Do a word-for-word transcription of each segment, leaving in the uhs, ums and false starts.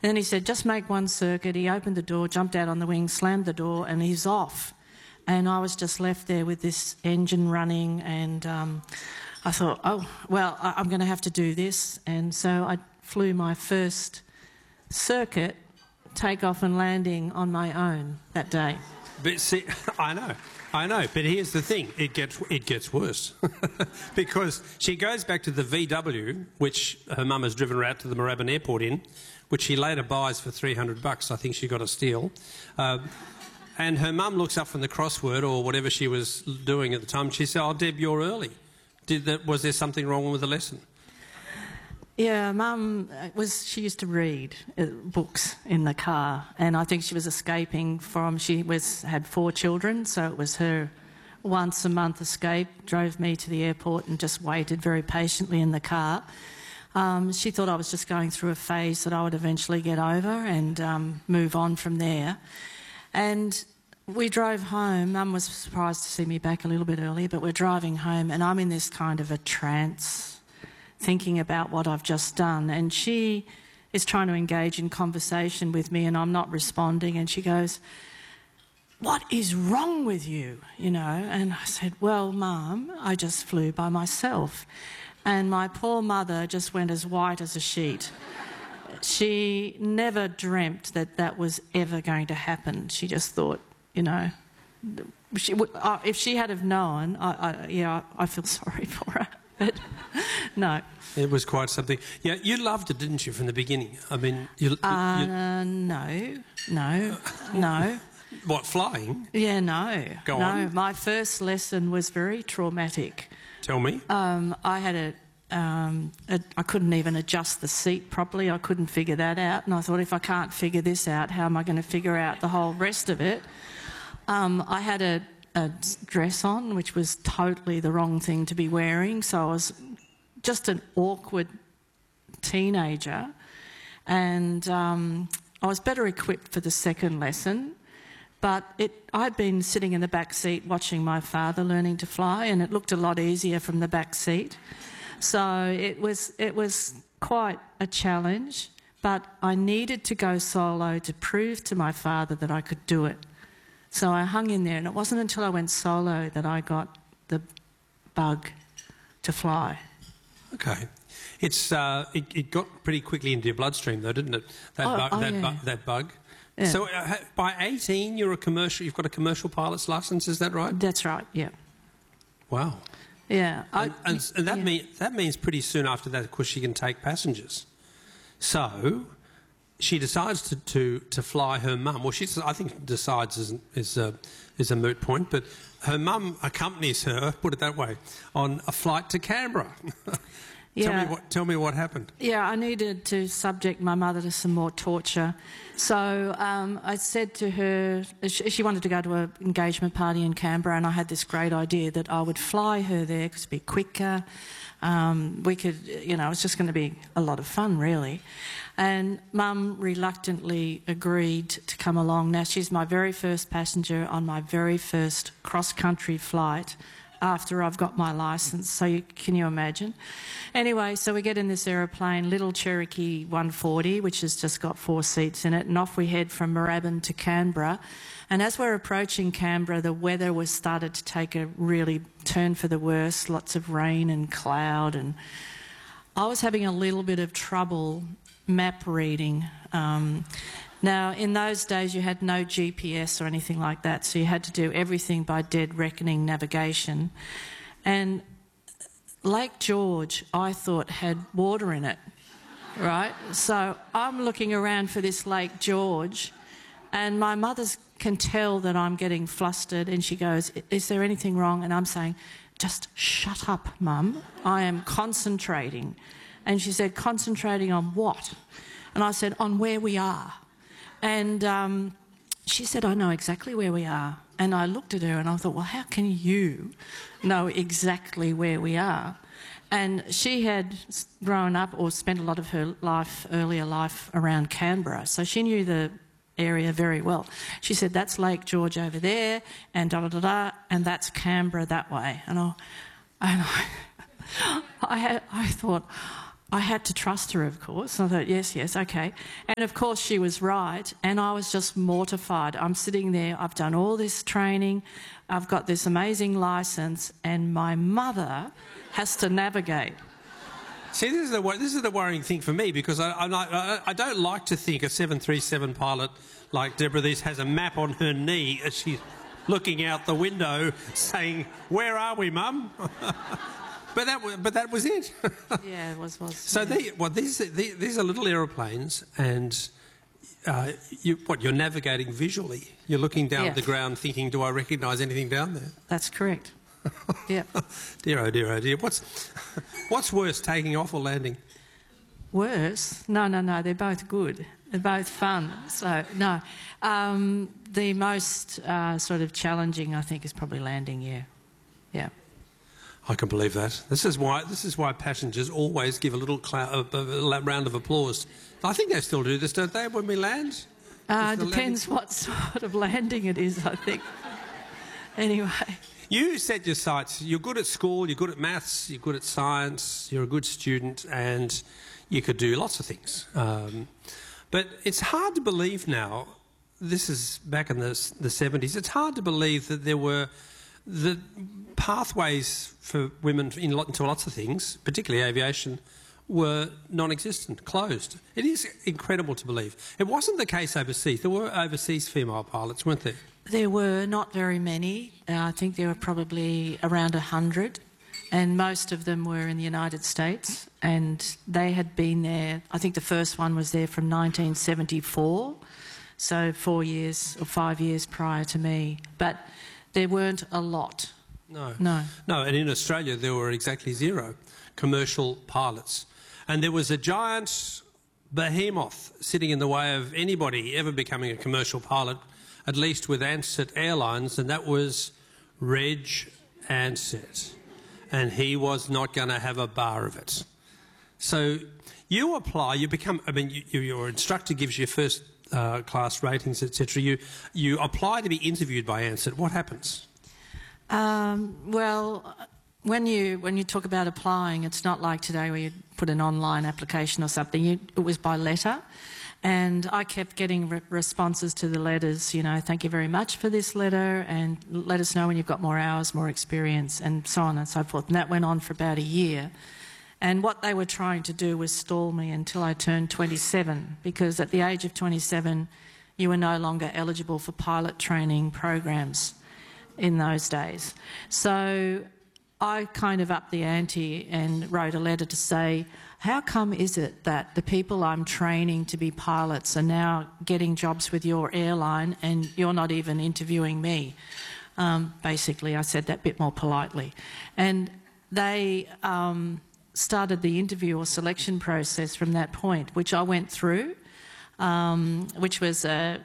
then he said, just make one circuit. He opened the door, jumped out on the wing, slammed the door, and he's off. And I was just left there with this engine running, and um, I thought, oh, well, I- I'm going to have to do this. And so I flew my first circuit, takeoff and landing on my own that day. But see, I know, I know. But here's the thing: it gets it gets worse because she goes back to the V W, which her mum has driven her out to the Moorabbin Airport in, which she later buys for three hundred bucks. I think she got a steal. Uh, and her mum looks up from the crossword or whatever she was doing at the time. She said, "Oh, Deb, you're early. Did that? Was there something wrong with the lesson?" Yeah, Mum was. She used to read uh, books in the car, and I think she was escaping from. She was had four children, so it was her once a month escape. Drove me to the airport and just waited very patiently in the car. Um, she thought I was just going through a phase that I would eventually get over and um, move on from there. And we drove home. Mum was surprised to see me back a little bit earlier, but we're driving home, and I'm in this kind of a trance, thinking about what I've just done, and she is trying to engage in conversation with me, and I'm not responding, and she goes, what is wrong with you, you know? And I said, well, Mum, I just flew by myself. And my poor mother just went as white as a sheet. She never dreamt that that was ever going to happen. She just thought, you know, she would, uh, if she had have known, I, I, yeah, I feel sorry for her. But no. It was quite something. Yeah, you loved it, didn't you, from the beginning? I mean, you... you, Uh, you no, no, no. What, flying? Yeah, no. Go no, on. my first lesson was very traumatic. Tell me. Um, I had a, um, a... I couldn't even adjust the seat properly. I couldn't figure that out. And I thought, if I can't figure this out, how am I going to figure out the whole rest of it? Um, I had a... a dress on, which was totally the wrong thing to be wearing, so I was just an awkward teenager, and um, I was better equipped for the second lesson, but it, I'd been sitting in the back seat watching my father learning to fly, and it looked a lot easier from the back seat, so it was, it was quite a challenge, but I needed to go solo to prove to my father that I could do it. So I hung in there, and it wasn't until I went solo that I got the bug to fly. Okay. It's uh, it, it got pretty quickly into your bloodstream, though, didn't it? That Oh, bug. oh, that, yeah. bu that bug. Yeah. So uh, by eighteen, you're a commercial. You've got a commercial pilot's license. Is that right? That's right. Yeah. Wow. Yeah. I, And, and, and that yeah. mean that means pretty soon after that, of course, she can take passengers. So she decides to, to, to fly her mum. Well, she I think decides is is a, is a moot point, but her mum accompanies her, put it that way, on a flight to Canberra. Yeah. Tell me what tell me what happened. Yeah, I needed to subject my mother to some more torture. So um, I said to her, she, she wanted to go to an engagement party in Canberra, and I had this great idea that I would fly her there because it'd be quicker. Um, we could, you know, it was just going to be a lot of fun, really. And Mum reluctantly agreed to come along. Now, she's my very first passenger on my very first cross-country flight after I've got my licence, so you, can you imagine? Anyway, so we get in this aeroplane, little Cherokee one forty, which has just got four seats in it, and off we head from Moorabbin to Canberra. And as we're approaching Canberra, the weather was started to take a really turn for the worse, lots of rain and cloud, and I was having a little bit of trouble map reading. Um, Now, in those days, you had no G P S or anything like that, so you had to do everything by dead reckoning navigation. And Lake George, I thought, had water in it, right? So I'm looking around for this Lake George, and my mother can tell that I'm getting flustered, and she goes, "Is there anything wrong?" And I'm saying, "Just shut up, Mum. I am concentrating." And she said, "Concentrating on what?" And I said, "On where we are." And um, she said, "I know exactly where we are." And I looked at her and I thought, well, how can you know exactly where we are? And she had grown up or spent a lot of her life, earlier life, around Canberra, so she knew the area very well. She said, "That's Lake George over there, and da-da-da-da, and that's Canberra that way." And I, and I, I, had, I thought, I had to trust her, of course. I thought, yes, yes, okay. And of course she was right, and I was just mortified. I'm sitting there, I've done all this training, I've got this amazing licence, and my mother has to navigate. See, this is the this is the worrying thing for me, because I, I'm not, I I don't like to think a seven thirty-seven pilot like Deborah These has a map on her knee as she's looking out the window saying, "Where are we, Mum?" But that, but that was it. Yeah, it was. was so yeah. they, well, these, these are little aeroplanes, and uh, you, what you're navigating visually. You're looking down yeah. at the ground, thinking, "Do I recognise anything down there?" That's correct. Yeah. Dear, oh dear, oh dear. What's what's worse, taking off or landing? Worse? No, no, no. They're both good. They're both fun. So no, um, the most uh, sort of challenging, I think, is probably landing. Yeah, yeah. I can believe that. This is why this is why passengers always give a little clou- a, a round of applause. I think they still do this, don't they, when we land? Uh, depends what sort of landing it is, I think. Anyway. You set your sights. You're good at school, you're good at maths, you're good at science, you're a good student, and you could do lots of things. Um, but it's hard to believe now, this is back in the, the seventies, it's hard to believe that there were the pathways for women in, into lots of things, particularly aviation, were non-existent, closed. It is incredible to believe. It wasn't the case overseas. There were overseas female pilots, weren't there? There were not very many. Uh, I think there were probably around a hundred, and most of them were in the United States, and they had been there. I think the first one was there from nineteen seventy-four, so four years or five years prior to me. But there weren't a lot. No. No. No, and in Australia there were exactly zero commercial pilots. And there was a giant behemoth sitting in the way of anybody ever becoming a commercial pilot, at least with Ansett Airlines, and that was Reg Ansett. And he was not going to have a bar of it. So you apply, you become, I mean, you, your instructor gives you first uh, class ratings, et cetera. You, you apply to be interviewed by Ansett. What happens? Um, well, when you when you talk about applying, it's not like today where you put an online application or something. You, it was by letter. And I kept getting re- responses to the letters, you know, thank you very much for this letter, and let us know when you've got more hours, more experience, and so on and so forth. And that went on for about a year. And what they were trying to do was stall me until I turned twenty-seven, because at the age of twenty-seven, you were no longer eligible for pilot training programs in those days. So I kind of upped the ante and wrote a letter to say, how come is it that the people I'm training to be pilots are now getting jobs with your airline and you're not even interviewing me? Um, basically, I said that a bit more politely. And they um, started the interview or selection process from that point, which I went through, um, which was a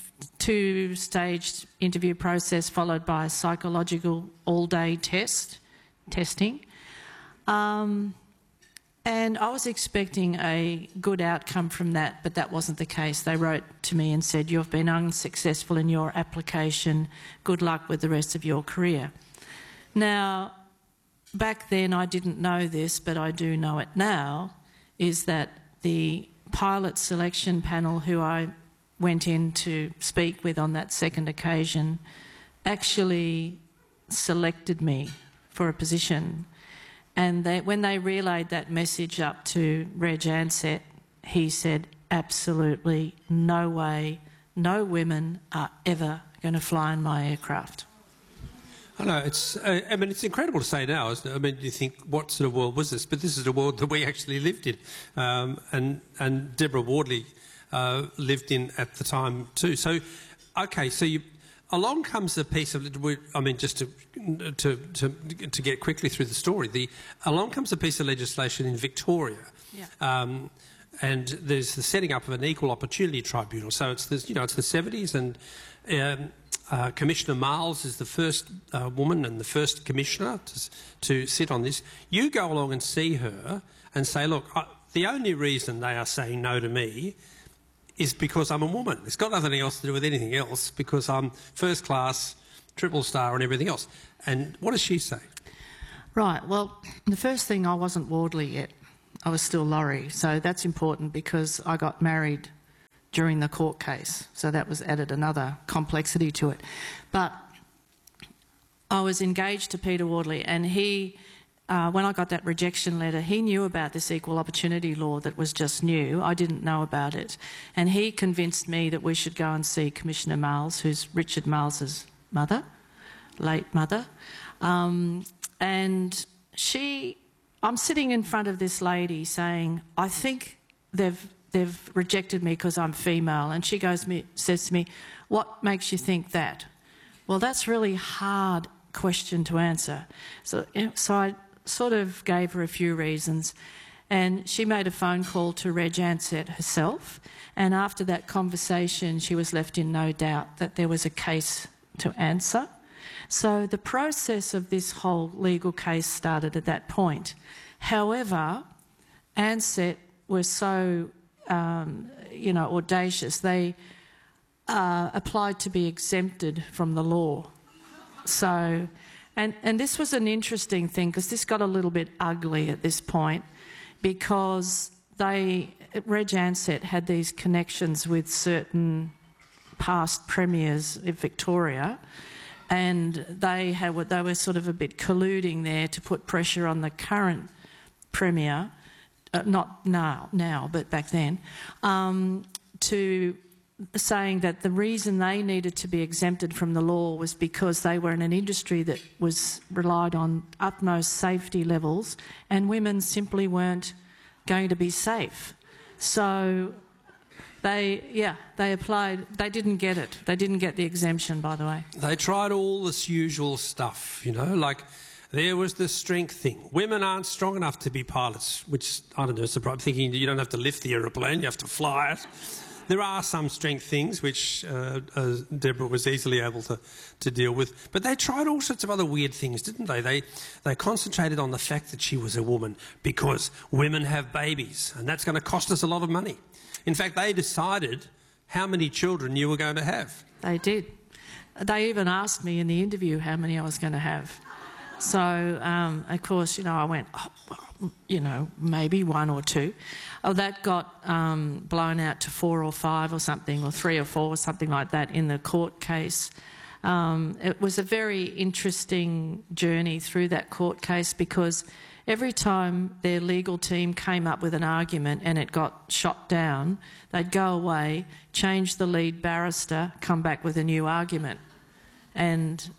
two-staged interview process followed by a psychological all-day test, testing. Um, And I was expecting a good outcome from that, but that wasn't the case. They wrote to me and said, you've been unsuccessful in your application. Good luck with the rest of your career. Now, back then I didn't know this, but I do know it now, is that the pilot selection panel who I went in to speak with on that second occasion actually selected me for a position. And they, when they relayed that message up to Reg Ansett, he said, absolutely no way, no women are ever going to fly in my aircraft. I know, it's, uh, I mean, it's incredible to say now, isn't it? I mean, you think, what sort of world was this? But this is a world that we actually lived in. Um, and, and Deborah Wardley uh, lived in at the time too. So, OK, so you... Along comes a piece of, I mean, just to, to, to, to get quickly through the story, the, along comes a piece of legislation in Victoria. Yeah. Um, and there's the setting up of an equal opportunity tribunal. So it's the, you know, it's the seventies, and um, uh, Commissioner Miles is the first uh, woman and the first commissioner to, to sit on this. You go along and see her and say, look, I, the only reason they are saying no to me is because I'm a woman. It's got nothing else to do with anything else, because I'm first class, triple star and everything else. And what does she say? Right, well, the first thing, I wasn't Wardley yet. I was still Laurie. So that's important because I got married during the court case. So that was added another complexity to it. But I was engaged to Peter Wardley, and he, uh, when I got that rejection letter, he knew about this equal opportunity law that was just new. I didn't know about it. And he convinced me that we should go and see Commissioner Marles, who's Richard Marles's mother, late mother. Um, and she, I'm sitting in front of this lady saying, I think they've, they've rejected me because I'm female. And she goes, me, says to me, what makes you think that? Well, that's really hard question to answer. So, so I sort of gave her a few reasons, and she made a phone call to Reg Ansett herself, and after that conversation she was left in no doubt that there was a case to answer. So the process of this whole legal case started at that point. However, Ansett were so, um, you know, audacious. They uh, applied to be exempted from the law. So, and, and this was an interesting thing because this got a little bit ugly at this point because they, Reg Ansett had these connections with certain past premiers of Victoria, and they had they were sort of a bit colluding there to put pressure on the current premier, uh, not now, now, but back then, um, to saying that the reason they needed to be exempted from the law was because they were in an industry that was relied on utmost safety levels, and women simply weren't going to be safe. So they, yeah, they applied. They didn't get it. They didn't get the exemption, by the way. They tried all this usual stuff, you know, like there was the strength thing. Women aren't strong enough to be pilots, which, I don't know, surprising, thinking you don't have to lift the aeroplane, you have to fly it. There are some strength things which uh, uh, Deborah was easily able to, to deal with. But they tried all sorts of other weird things, didn't they? They they concentrated on the fact that she was a woman because women have babies and that's going to cost us a lot of money. In fact, they decided how many children you were going to have. They did. They even asked me in the interview how many I was going to have. So, um, of course, you know, I went, oh, well, you know, maybe one or two. Oh, that got um, blown out to four or five or something, or three or four or something like that in the court case. Um, it was a very interesting journey through that court case because every time their legal team came up with an argument and it got shot down, they'd go away, change the lead barrister, come back with a new argument. And